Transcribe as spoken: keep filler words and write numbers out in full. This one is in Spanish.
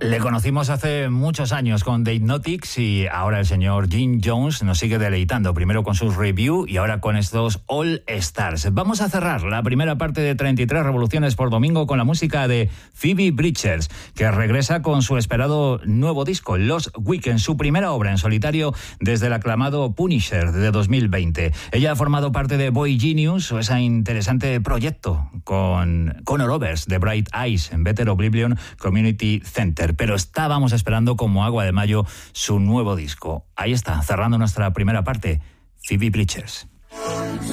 Le conocimos hace muchos años con The Hypnotics y ahora el señor Jim Jones nos sigue deleitando, primero con sus review y ahora con estos All Stars. Vamos a cerrar la primera parte de treinta y tres revoluciones por domingo con la música de Phoebe Bridgers, que regresa con su esperado nuevo disco, Lost Weekend, su primera obra en solitario desde el aclamado Punisher de dos mil veinte. Ella ha formado parte de Boy Genius, o ese interesante proyecto con Conor Oberst de Bright Eyes en Better Oblivion Community Center. Pero estábamos esperando como agua de mayo su nuevo disco. Ahí está, cerrando nuestra primera parte, Phoebe Bridgers.